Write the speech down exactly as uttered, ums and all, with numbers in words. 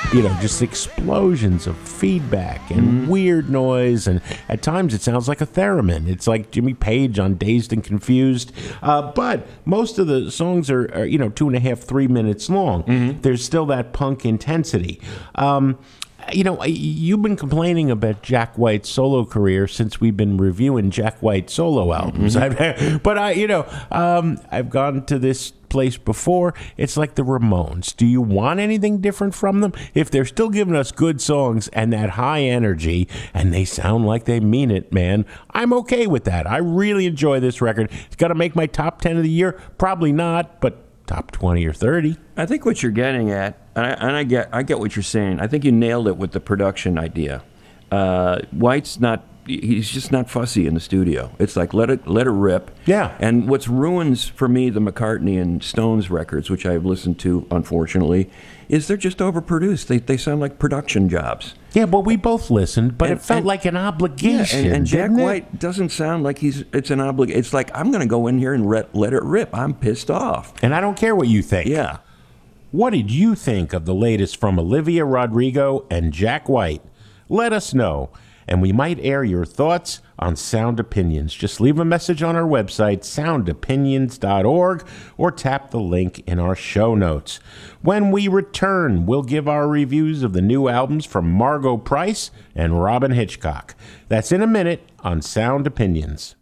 you know, just explosions of feedback and mm-hmm. weird noise, and at times it sounds like a theremin. It's like Jimmy Page on Dazed and Confused. Uh, but most of the songs are, are, you know, two and a half, three minutes long. Mm-hmm. There's still that punk intensity. Um, You know, you've been complaining about Jack White's solo career since we've been reviewing Jack White solo albums. Mm-hmm. But, I, you know, um, I've gone to this place before. It's like the Ramones. Do you want anything different from them? If they're still giving us good songs and that high energy, and they sound like they mean it, man, I'm okay with that. I really enjoy this record. It's got to make my top ten of the year? Probably not, but top twenty or thirty. I think what you're getting at, and I, and I get I get what you're saying. I think you nailed it with the production idea. Uh, White's not, he's just not fussy in the studio. It's like, let it let it rip. Yeah. And what's ruins for me the McCartney and Stones records, which I've listened to, unfortunately, is they're just overproduced. They they sound like production jobs. Yeah, well, we both listened, but and, it felt and, like an obligation. Yeah, and, and Jack didn't White it? doesn't sound like he's. It's an obligation. It's like, I'm going to go in here and let, let it rip. I'm pissed off. And I don't care what you think. Yeah. What did you think of the latest from Olivia Rodrigo and Jack White? Let us know, and we might air your thoughts on Sound Opinions. Just leave a message on our website, sound opinions dot org, or tap the link in our show notes. When we return, we'll give our reviews of the new albums from Margo Price and Robyn Hitchcock. That's in a minute on Sound Opinions.